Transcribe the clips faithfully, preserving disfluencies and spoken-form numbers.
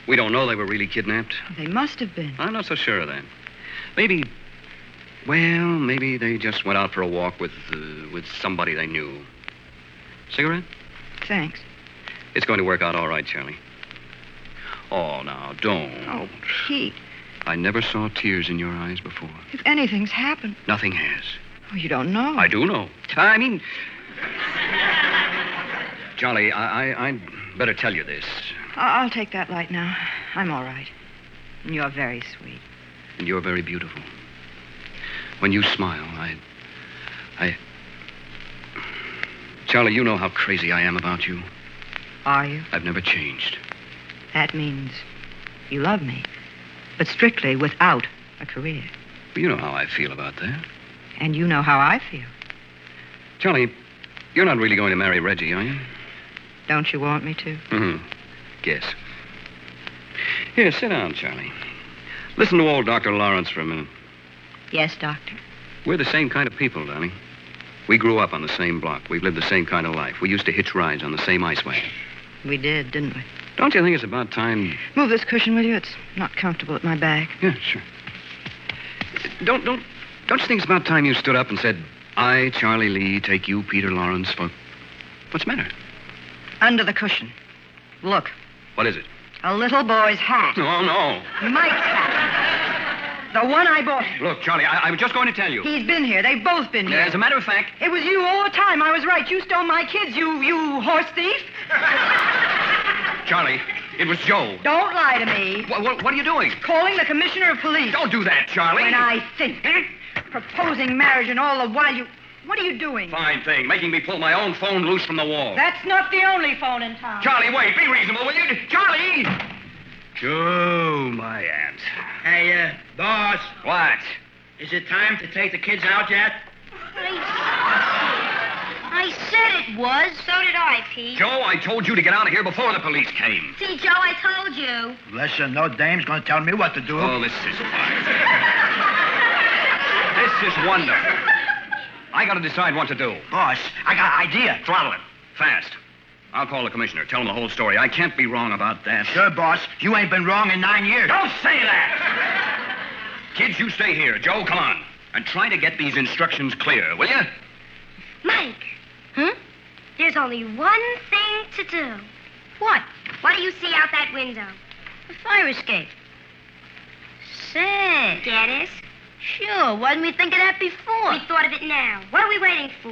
We don't know they were really kidnapped. They must have been. I'm not so sure of that. Maybe, well, maybe they just went out for a walk with, uh, with somebody they knew. Cigarette? Thanks. It's going to work out all right, Charlie. Oh, now, don't. Oh, Pete. I never saw tears in your eyes before. If anything's happened. Nothing has. Oh, you don't know. I do know. I mean... Charlie, I, I, I'd better tell you this. I- I'll take that light now. I'm all right. And you're very sweet. And you're very beautiful. When you smile, I... I... Charlie, you know how crazy I am about you. Are you? I've never changed. That means you love me, but strictly without a career. Well, you know how I feel about that. And you know how I feel. Charlie, you're not really going to marry Reggie, are you? Don't you want me to? Mm-hmm. Guess. Here, sit down, Charlie. Listen to old Doctor Lawrence for a minute. Yes, Doctor. We're the same kind of people, darling. We grew up on the same block. We've lived the same kind of life. We used to hitch rides on the same ice wagon. We did, didn't we? Don't you think it's about time... Move this cushion, will you? It's not comfortable at my back. Yeah, sure. Don't, don't, don't you think it's about time you stood up and said, I, Charlie Lee, take you, Peter Lawrence, for... What's the matter? Under the cushion. Look. What is it? A little boy's hat. Oh, no. Mike's hat. The one I bought him. Look, Charlie, I, I was just going to tell you. He's been here. They've both been here. As a matter of fact... It was you all the time. I was right. You stole my kids, you, you horse thief. Charlie, it was Joe. Don't lie to me. What, what, what are you doing? Calling the commissioner of police. Don't do that, Charlie. When I think. Proposing marriage and all the while you... What are you doing? Fine thing. Making me pull my own phone loose from the wall. That's not the only phone in town. Charlie, wait. Be reasonable, will you? Charlie! Oh, my aunt. Hey, uh, boss. What? Is it time to take the kids out yet? I said it was. So did I, Pete. Joe, I told you to get out of here before the police came. See, Joe, I told you. Listen, no dame's gonna tell me what to do. Oh, this is fine. This is wonderful. I gotta decide what to do. Boss, I got an idea. Throttle it. Fast. I'll call the commissioner. Tell him the whole story. I can't be wrong about that. Sure, boss. You ain't been wrong in nine years. Don't say that! Kids, you stay here. Joe, come on. And try to get these instructions clear, will you? Mike. Huh? There's only one thing to do. What? What do you see out that window? A fire escape. Say. Get it? Sure. Why didn't we think of that before? We thought of it now. What are we waiting for?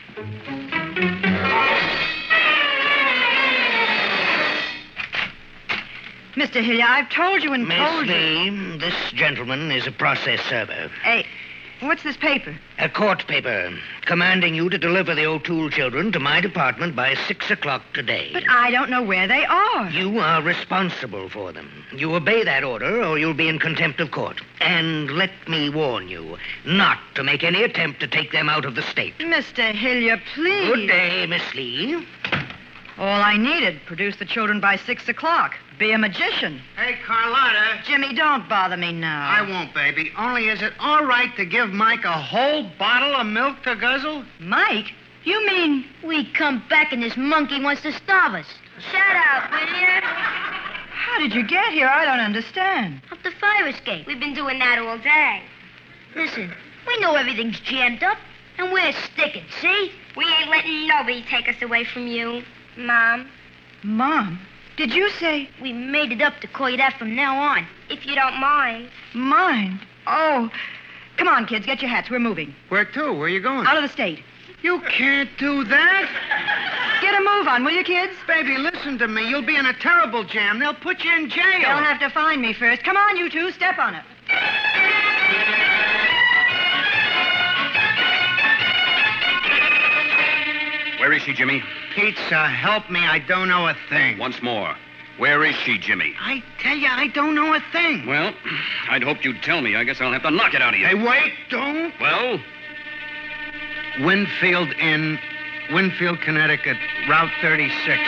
Mister Hillier, I've told you and Miss told you... Lee, this gentleman is a process server. Hey, what's this paper? A court paper commanding you to deliver the O'Toole children to my department by six o'clock today. But I don't know where they are. You are responsible for them. You obey that order or you'll be in contempt of court. And let me warn you not to make any attempt to take them out of the state. Mister Hillier, please. Good day, Miss Lee. All I needed, produce the children by six o'clock. Be a magician. Hey, Carlotta. Jimmy, don't bother me now. I won't, baby. Only is it all right to give Mike a whole bottle of milk to guzzle? Mike? You mean... We come back and this monkey wants to starve us. Shut up, will you? How did you get here? I don't understand. Up the fire escape. We've been doing that all day. Listen, we know everything's jammed up, and we're sticking, see? We ain't letting nobody take us away from you, Mom. Mom? Did you say... We made it up to call you that from now on. If you don't mind. Mine? Oh. Come on, kids, get your hats. We're moving. Where to? Where you going? Out of the state. You can't do that. Get a move on, will you, kids? Baby, listen to me. You'll be in a terrible jam. They'll put you in jail. They'll have to find me first. Come on, you two. Step on it. Where is she, Jimmy? Pizza, help me. I don't know a thing. Once more. Where is she, Jimmy? I tell you, I don't know a thing. Well, I'd hoped you'd tell me. I guess I'll have to knock it out of you. Hey, wait, don't. Well? Winfield Inn, Winfield, Connecticut, Route thirty-six.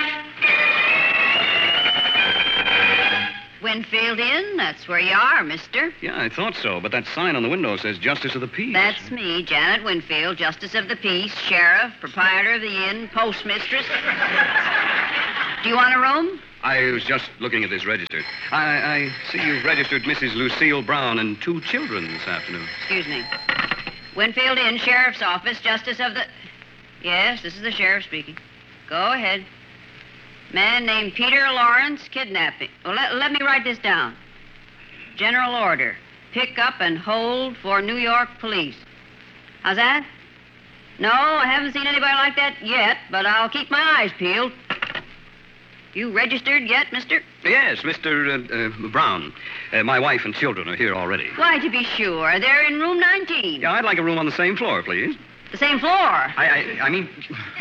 Winfield Inn, that's where you are, mister. Yeah, I thought so, but that sign on the window says Justice of the Peace. That's me, Janet Winfield, Justice of the Peace, Sheriff, Proprietor of the Inn, Postmistress. Do you want a room? I was just looking at this register. I, I see you've registered Missus Lucille Brown and two children this afternoon. Excuse me. Winfield Inn, Sheriff's Office, Justice of the... Yes, this is the sheriff speaking. Go ahead. Man named Peter Lawrence, kidnapping. Well, let, let me write this down. General order. Pick up and hold for New York police. How's that? No, I haven't seen anybody like that yet, but I'll keep my eyes peeled. You registered yet, mister? Yes, Mister Uh, uh, Brown. Uh, my wife and children are here already. Why, to be sure. They're in room nineteen. Yeah, I'd like a room on the same floor, please. The same floor. I, I, I mean...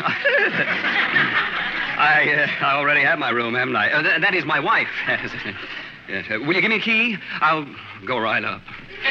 I, uh, I already have my room, haven't I? Uh, th- that is my wife. Yes. Yes. Uh, will you give me a key? I'll go right up.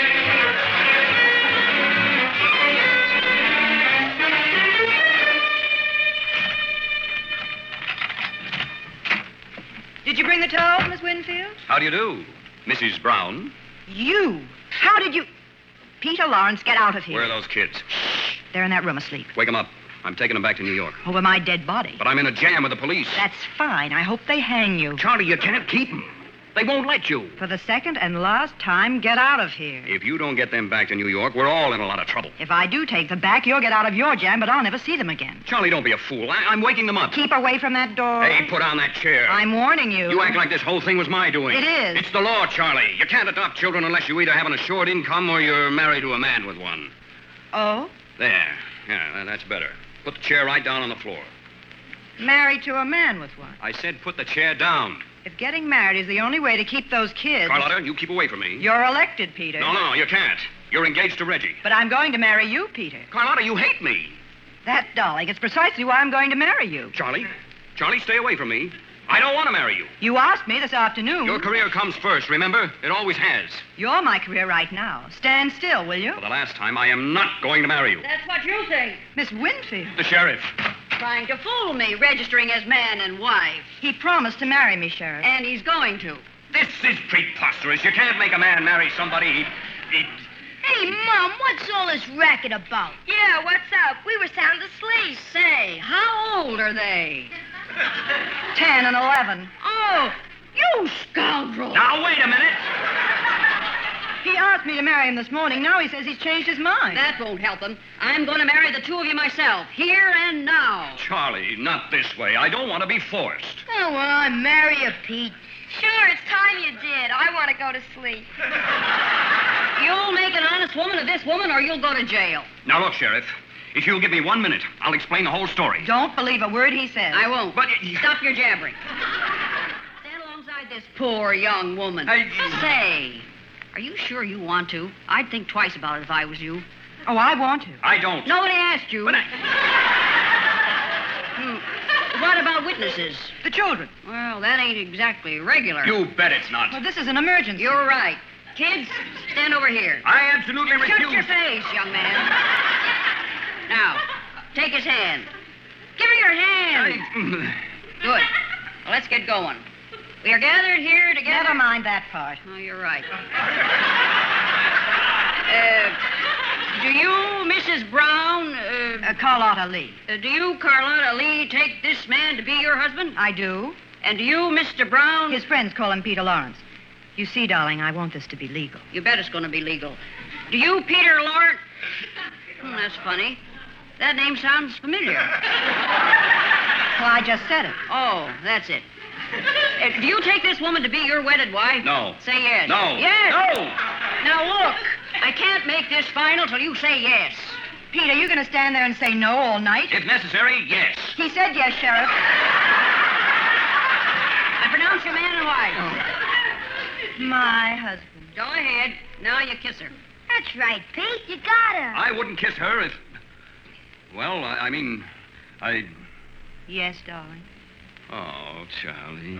Did you bring the towel, Miss Winfield? How do you do, Missus Brown? You? How did you... Peter Lawrence, get out of here. Where are those kids? They're in that room asleep. Wake them up. I'm taking them back to New York. Over my dead body. But I'm in a jam with the police. That's fine. I hope they hang you. Charlie, you can't keep them. They won't let you. For the second and last time, get out of here. If you don't get them back to New York, we're all in a lot of trouble. If I do take them back, you'll get out of your jam, but I'll never see them again. Charlie, don't be a fool. I- I'm waking them up. Keep away from that door. Hey, put down that chair. I'm warning you. You act like this whole thing was my doing. It is. It's the law, Charlie. You can't adopt children unless you either have an assured income or you're married to a man with one. Oh? There. Yeah, that's better. Put the chair right down on the floor. Married to a man with one. I said put the chair down. If getting married is the only way to keep those kids... Carlotta, you keep away from me. You're elected, Peter. No, no, you can't. You're engaged to Reggie. But I'm going to marry you, Peter. Carlotta, you hate me. That, darling, is precisely why I'm going to marry you. Charlie, Charlie, stay away from me. I don't want to marry you. You asked me this afternoon. Your career comes first, remember? It always has. You're my career right now. Stand still, will you? For the last time, I am not going to marry you. That's what you think. Miss Winfield. The sheriff. Trying to fool me, registering as man and wife. He promised to marry me, Sheriff. And he's going to. This is preposterous. You can't make a man marry somebody he... he... Hey, Mom, what's all this racket about? Yeah, what's up? We were sound asleep. Say, how old are they? Ten and eleven. Oh, you scoundrel. Now, wait a minute. He asked me to marry him this morning. Now he says he's changed his mind. That won't help him. I'm going to marry the two of you myself, here and now. Charlie, not this way. I don't want to be forced. Oh, well, I marry you, Pete. Sure, it's time you did. I want to go to sleep. You'll make an honest woman of this woman, or you'll go to jail. Now, look, Sheriff. If you'll give me one minute, I'll explain the whole story. Don't believe a word he says. I won't. But... Stop your jabbering. Stand alongside this poor young woman. I- Say, are you sure you want to? I'd think twice about it if I was you. Oh, I want to. I don't. Nobody asked you. But I... Hmm. What about witnesses? The children. Well, that ain't exactly regular. You bet it's not. Well, this is an emergency. You're right. Kids, stand over here. I absolutely Shoot refuse. your face, young man. Now, take his hand. Give her your hand. I... Good. Well, let's get going. We are gathered here together. Never mind that part. Oh, you're right. Uh, do you, Missus Brown, uh, Uh, Carlotta Lee. uh, do you, Carlotta Lee, take this man to be your husband? I do. And do you, Mister Brown? His friends call him Peter Lawrence. You see, darling, I want this to be legal. You bet it's going to be legal. Do you, Peter Lawrence? Hmm, that's funny. That name sounds familiar. Well, I just said it. Oh, that's it. Uh, do you take this woman to be your wedded wife? No. Say yes. No. Yes. No. Now, look, I can't make this final till you say yes. Pete, are you going to stand there and say no all night? If necessary, yes. He said yes, Sheriff. I pronounce you man and wife. My husband. Go ahead. Now you kiss her. That's right, Pete. You got her. I wouldn't kiss her if... Well, I, I mean, I... Yes, darling. Oh, Charlie.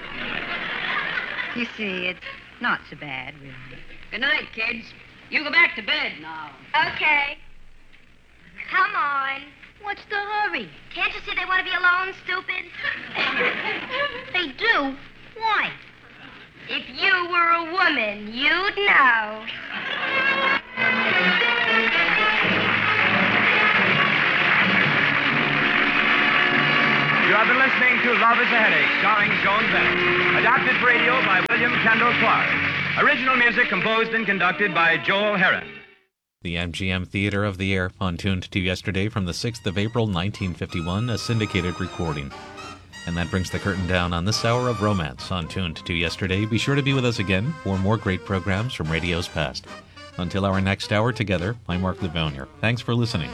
You see, it's not so bad, really. Good night, kids. You go back to bed now. Okay. Come on. What's the hurry? Can't you see they want to be alone, stupid? They do? Why? If you were a woman, you'd know. have been listening to Love is a Headache, starring Joan Bennett. Adapted for radio by William Kendall Clark. Original music composed and conducted by Joel Herron. The M G M Theater of the Air on Tuned to Yesterday from the sixth of April, nineteen fifty-one, a syndicated recording. And that brings the curtain down on this hour of romance on Tuned to Yesterday. Be sure to be with us again for more great programs from radio's past. Until our next hour together, I'm Mark Livonia. Thanks for listening.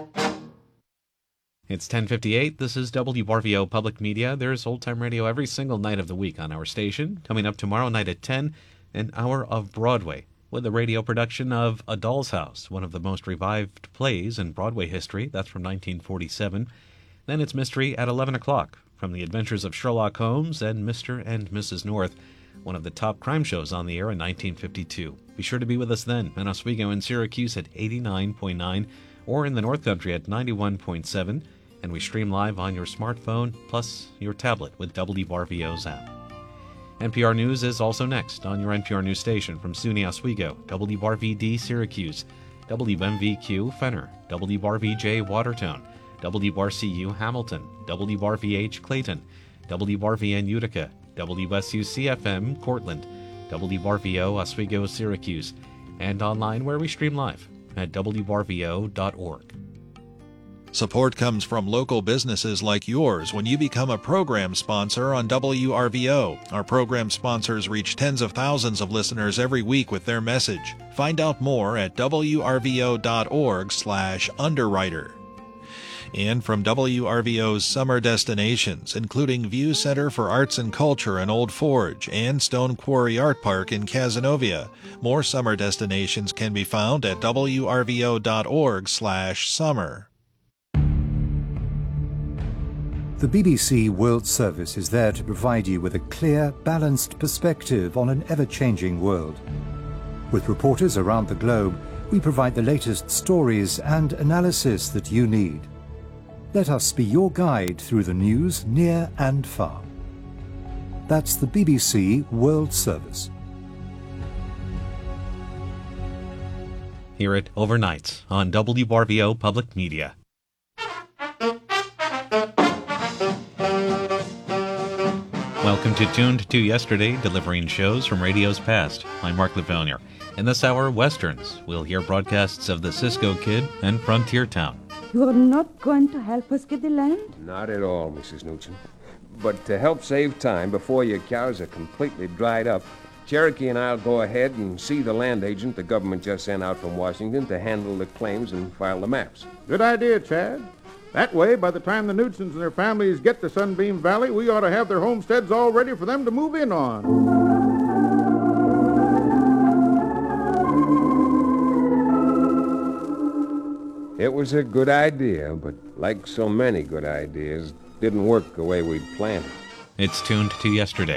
It's ten fifty-eight. This is W R V O Public Media. There's old-time radio every single night of the week on our station. Coming up tomorrow night at ten, an hour of Broadway, with a radio production of A Doll's House, one of the most revived plays in Broadway history. That's from nineteen forty-seven. Then it's Mystery at eleven o'clock, from the adventures of Sherlock Holmes and Mister and Missus North, one of the top crime shows on the air in nineteen fifty-two. Be sure to be with us then in Oswego and Syracuse at eighty-nine point nine, or in the North Country at ninety-one point seven, and we stream live on your smartphone plus your tablet with W R V O's app. N P R News is also next on your N P R News station from SUNY Oswego, W R V D Syracuse, W M V Q Fenner, W R V J Watertown, W R C U Hamilton, W R V H Clayton, W R V N Utica, W S U C F M Cortland, W R V O Oswego Syracuse, and online where we stream live at W R V O dot org. Support comes from local businesses like yours when you become a program sponsor on W R V O. Our program sponsors reach tens of thousands of listeners every week with their message. Find out more at W R V O dot org slash underwriter. And from W R V O's summer destinations, including View Center for Arts and Culture in Old Forge and Stone Quarry Art Park in Cazenovia. More summer destinations can be found at W R V O dot org slash summer. The B B C World Service is there to provide you with a clear, balanced perspective on an ever-changing world. With reporters around the globe, we provide the latest stories and analysis that you need. Let us be your guide through the news near and far. That's the B B C World Service. Hear it overnights on W R V O Public Media. Welcome to Tuned to Yesterday, delivering shows from radio's past. I'm Mark Livonia. In this hour, Westerns. We'll hear broadcasts of The Cisco Kid and Frontier Town. You're not going to help us get the land? Not at all, Missus Newton. But to help save time before your cows are completely dried up, Cherokee and I'll go ahead and see the land agent the government just sent out from Washington to handle the claims and file the maps. Good idea, Chad. That way, by the time the Newtons and their families get to Sunbeam Valley, we ought to have their homesteads all ready for them to move in on. It was a good idea, but like so many good ideas, didn't work the way we'd planned it. It's Tuned to Yesterday.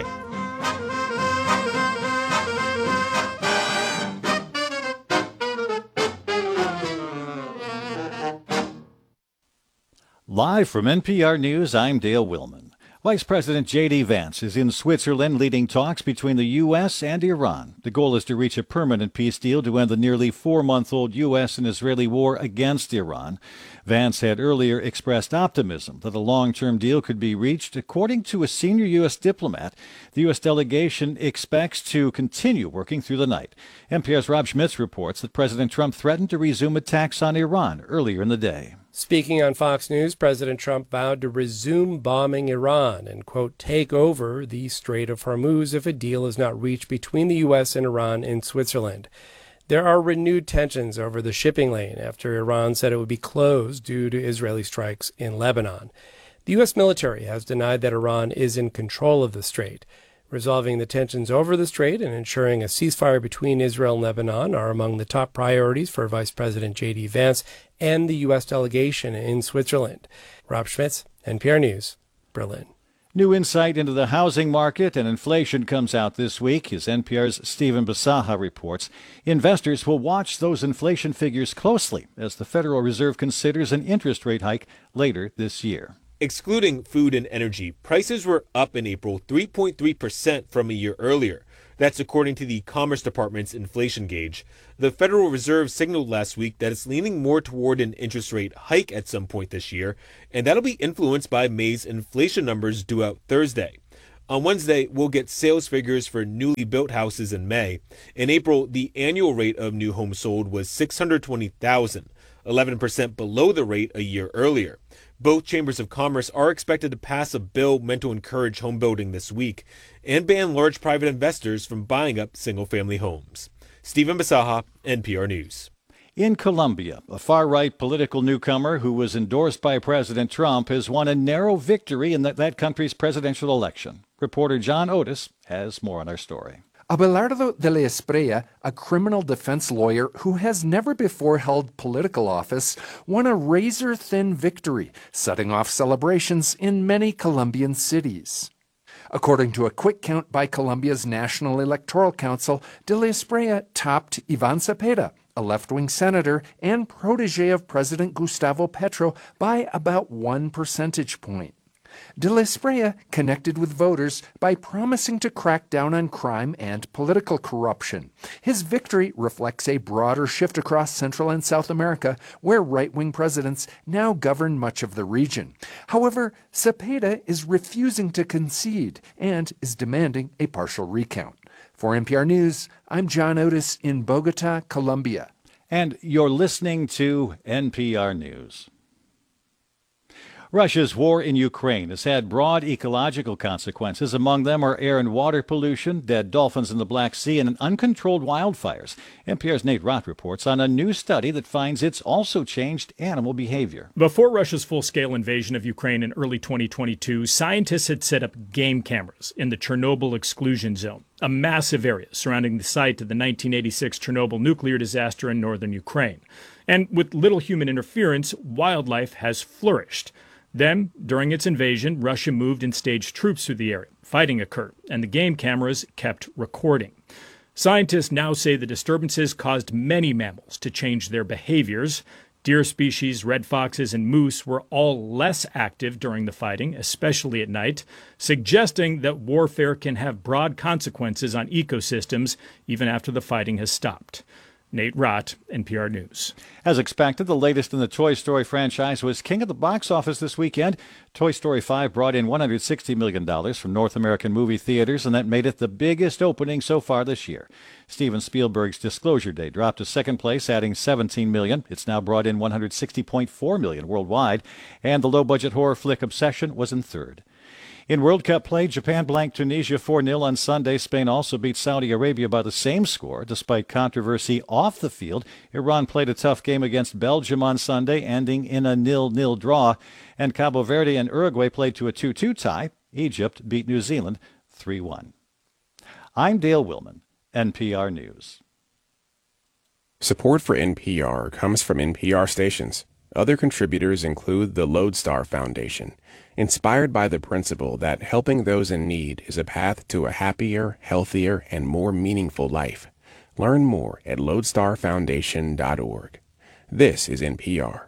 Live from N P R News, I'm Dale Willman. Vice President J D Vance is in Switzerland leading talks between the U S and Iran. The goal is to reach a permanent peace deal to end the nearly four-month-old U S and Israeli war against Iran. Vance had earlier expressed optimism that a long-term deal could be reached. According to a senior U S diplomat, the U S delegation expects to continue working through the night. N P R's Rob Schmitz reports that President Trump threatened to resume attacks on Iran earlier in the day. Speaking on Fox News, President Trump vowed to resume bombing Iran and, quote, take over the Strait of Hormuz if a deal is not reached between the U S and Iran in Switzerland. There are renewed tensions over the shipping lane after Iran said it would be closed due to Israeli strikes in Lebanon. The U S military has denied that Iran is in control of the strait. Resolving the tensions over the strait and ensuring a ceasefire between Israel and Lebanon are among the top priorities for Vice President J D Vance and the U S delegation in Switzerland. Rob Schmitz, N P R News, Berlin. New insight into the housing market and inflation comes out this week, as N P R's Stephen Basaha reports. Investors will watch those inflation figures closely as the Federal Reserve considers an interest rate hike later this year. Excluding food and energy, prices were up in April three point three percent from a year earlier. That's according to the Commerce Department's inflation gauge. The Federal Reserve signaled last week that it's leaning more toward an interest rate hike at some point this year, and that'll be influenced by May's inflation numbers due out Thursday. On Wednesday, we'll get sales figures for newly built houses in May. In April, the annual rate of new homes sold was six hundred twenty thousand, eleven percent below the rate a year earlier. Both chambers of commerce are expected to pass a bill meant to encourage home building this week and ban large private investors from buying up single-family homes. Stephen Basaha, N P R News. In Colombia, a far-right political newcomer who was endorsed by President Trump has won a narrow victory in that, that country's presidential election. Reporter John Otis has more on our story. Abelardo de la Espriella, a criminal defense lawyer who has never before held political office, won a razor-thin victory, setting off celebrations in many Colombian cities. According to a quick count by Colombia's National Electoral Council, de la Espriella topped Ivan Cepeda, a left-wing senator and protege of President Gustavo Petro, by about one percentage point. De la Espriella connected with voters by promising to crack down on crime and political corruption. His victory reflects a broader shift across Central and South America, where right-wing presidents now govern much of the region. However, Cepeda is refusing to concede and is demanding a partial recount. For N P R News, I'm John Otis in Bogota, Colombia. And you're listening to N P R News. Russia's war in Ukraine has had broad ecological consequences. Among them are air and water pollution, dead dolphins in the Black Sea, and uncontrolled wildfires. N P R's Nate Rott reports on a new study that finds it's also changed animal behavior. Before Russia's full-scale invasion of Ukraine in early twenty twenty-two, scientists had set up game cameras in the Chernobyl exclusion zone, a massive area surrounding the site of the nineteen eighty-six Chernobyl nuclear disaster in northern Ukraine. And with little human interference, wildlife has flourished. Then, during its invasion, Russia moved and staged troops through the area. Fighting occurred, and the game cameras kept recording. Scientists now say the disturbances caused many mammals to change their behaviors. Deer species, red foxes, and moose were all less active during the fighting, especially at night, suggesting that warfare can have broad consequences on ecosystems even after the fighting has stopped. Nate Rott, N P R News. As expected, the latest in the Toy Story franchise was king of the box office this weekend. Toy Story five brought in one hundred sixty million dollars from North American movie theaters, and that made it the biggest opening so far this year. Steven Spielberg's Disclosure Day dropped to second place, adding seventeen million dollars. It's now brought in one hundred sixty point four million dollars worldwide, and the low-budget horror flick Obsession was in third. In World Cup play, Japan blanked Tunisia four nil on Sunday. Spain also beat Saudi Arabia by the same score. Despite controversy off the field, Iran played a tough game against Belgium on Sunday, ending in a nil nil draw. And Cabo Verde and Uruguay played to a two two tie. Egypt beat New Zealand three one. I'm Dale Willman, N P R News. Support for N P R comes from N P R stations. Other contributors include the Lodestar Foundation, inspired by the principle that helping those in need is a path to a happier, healthier, and more meaningful life. Learn more at lodestar foundation dot org. This is N P R.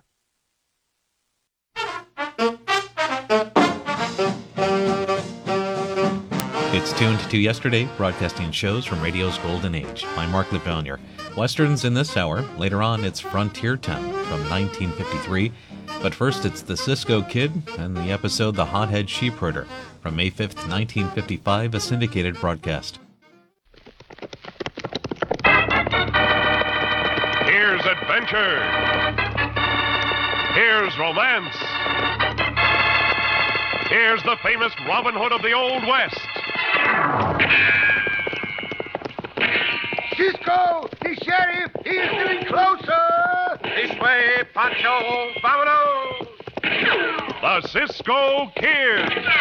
It's tuned to yesterday, broadcasting shows from radio's golden age. I'm Mark Liponier. Westerns in this hour. Later on, it's Frontier Town from nineteen fifty-three. But first, it's the Cisco Kid and the episode The Hothead Sheepherder from May fifth, nineteen fifty-five, a syndicated broadcast. Here's adventure. Here's romance. Here's the famous Robin Hood of the Old West. Cisco, the sheriff, he is getting closer. This way, Pancho, vámonos. The Cisco Kid.